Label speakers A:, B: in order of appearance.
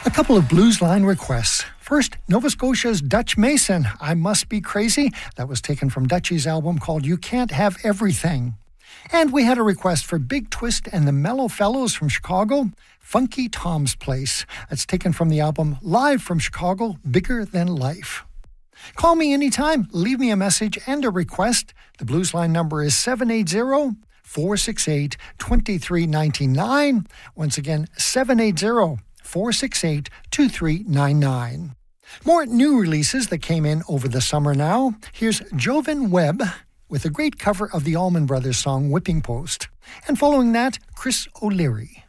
A: A couple of Blues Line requests. First, Nova Scotia's Dutch Mason, I Must Be Crazy. That was taken from Dutchie's album called You Can't Have Everything. And we had a request for Big Twist and the Mellow Fellows from Chicago, Funky Tom's Place. That's taken from the album Live from Chicago, Bigger Than Life. Call me anytime, leave me a message and a request. The Blues Line number is 780-468-2399. Once again, 780-468-2399. More new releases that came in over the summer now. Here's Jovan Webb with a great cover of the Allman Brothers song Whipping Post. And following that, Chris O'Leary.